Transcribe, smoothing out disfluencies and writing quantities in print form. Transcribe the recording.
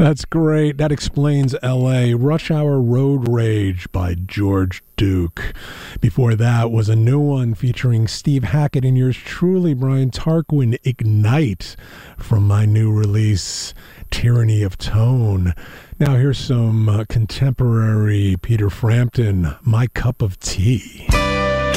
That's great. That explains L.A. Rush Hour Road Rage by George Duke. Before that was a new one featuring Steve Hackett and yours truly, Brian Tarquin, Ignite, from my new release, Tyranny of Tone. Now here's some contemporary Peter Frampton, My Cup of Tea.